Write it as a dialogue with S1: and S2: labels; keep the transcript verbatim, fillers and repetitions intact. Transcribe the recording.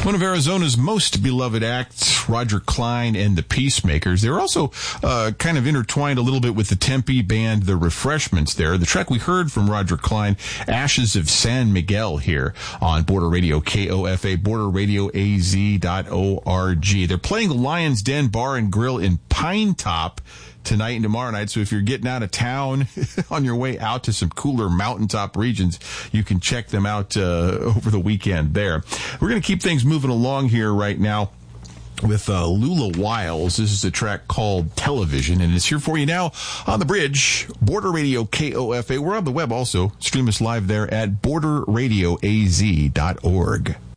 S1: One of Arizona's most beloved acts, Roger Clyne and the Peacemakers. They're also uh, kind of intertwined a little bit with the Tempe band, The Refreshments there. The track we heard from Roger Clyne, Ashes of San Miguel, here on Border Radio K O F A, border radio a z dot org. They're playing the Lion's Den Bar and Grill in Pine Top tonight and tomorrow night. So if you're getting out of town on your way out to some cooler mountaintop regions, you can check them out uh, over the weekend there. We're going to keep things moving along here right now with uh, Lula Wiles. This is a track called Television, and it's here for you now on the bridge. Border Radio K O F A. We're on the web also. Stream us live there at border radio a z dot org.